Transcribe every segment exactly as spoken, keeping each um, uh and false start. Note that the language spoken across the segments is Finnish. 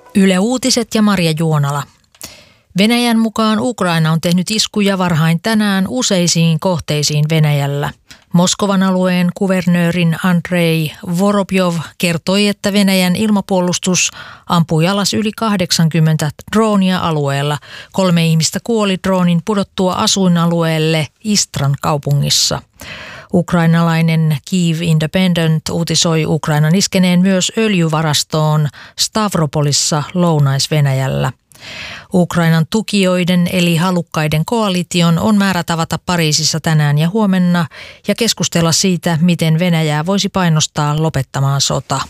Yle Uutiset ja Marja Juonala. Venäjän mukaan Ukraina on tehnyt iskuja varhain tänään useisiin kohteisiin Venäjällä. Moskovan alueen kuvernöörin Andrei Vorobjov kertoi, että Venäjän ilmapuolustus ampui alas yli kahdeksankymmentä droonia alueella. Kolme ihmistä kuoli droonin pudottua asuinalueelle Istran kaupungissa. Ukrainalainen Kyiv Independent uutisoi Ukrainan iskeneen myös öljyvarastoon Stavropolissa Lounais-Venäjällä. Ukrainan tukijoiden eli halukkaiden koalition on määrä tavata Pariisissa tänään ja huomenna ja keskustella siitä, miten Venäjää voisi painostaa lopettamaan sota.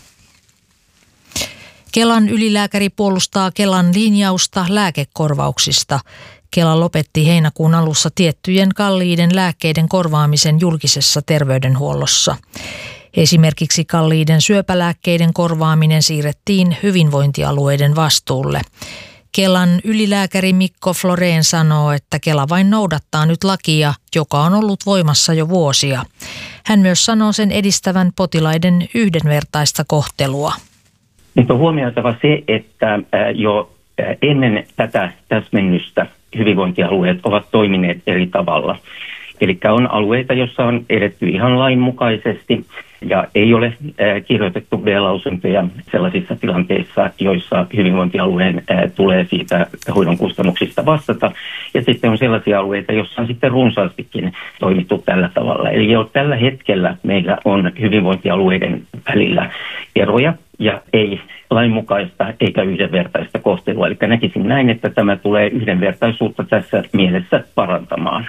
Kelan ylilääkäri puolustaa Kelan linjausta lääkekorvauksista. Kela lopetti heinäkuun alussa tiettyjen kalliiden lääkkeiden korvaamisen julkisessa terveydenhuollossa. Esimerkiksi kalliiden syöpälääkkeiden korvaaminen siirrettiin hyvinvointialueiden vastuulle. Kelan ylilääkäri Mikko Florén sanoo, että Kela vain noudattaa nyt lakia, joka on ollut voimassa jo vuosia. Hän myös sanoo sen edistävän potilaiden yhdenvertaista kohtelua. Nyt on huomioitava se, että jo ennen tätä täsmennystä hyvinvointialueet ovat toimineet eri tavalla. Eli on alueita, joissa on edetty ihan lainmukaisesti ja ei ole äh, kirjoitettu B-lausuntoja sellaisissa tilanteissa, joissa hyvinvointialueen äh, tulee siitä hoidon kustannuksista vastata. Ja sitten on sellaisia alueita, joissa on sitten runsaastikin toimittu tällä tavalla. Eli jo tällä hetkellä meillä on hyvinvointialueiden välillä eroja ja ei lainmukaista eikä yhdenvertaista kohtelua. Eli näkisin näin, että tämä tulee yhdenvertaisuutta tässä mielessä parantamaan.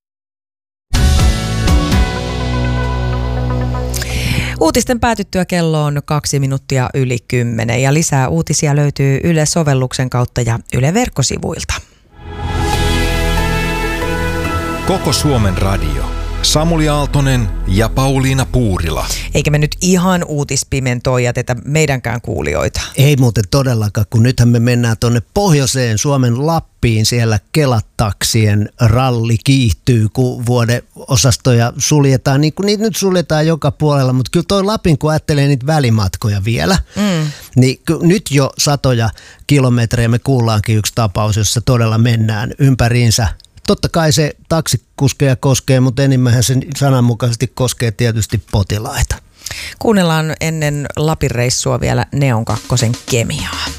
Uutisten päätyttyä kello on kaksi minuuttia yli kymmenen ja lisää uutisia löytyy Yle-sovelluksen kautta ja Yle-verkkosivuilta. Koko Suomen radio. Samuli Aaltonen ja Pauliina Puurila. Eikä me nyt ihan uutispimentoon jätetä meidänkään kuulijoita. Ei muuten todellakaan, kun nythän me mennään tuonne pohjoiseen Suomen Lappiin. Siellä Kela-taksien ralli kiihtyy, kun vuodeosastoja suljetaan. Niin kuin niitä nyt suljetaan joka puolella, mutta kyllä toi Lapin, kun ajattelee niitä välimatkoja vielä, mm. niin nyt jo satoja kilometrejä me kuullaankin yksi tapaus, jossa todella mennään ympäriinsä. Totta kai se taksikuskeja koskee, mutta enimmähän sen sananmukaisesti koskee tietysti potilaita. Kuunnellaan ennen Lapin reissua vielä Neon kakkosen Kemiaa.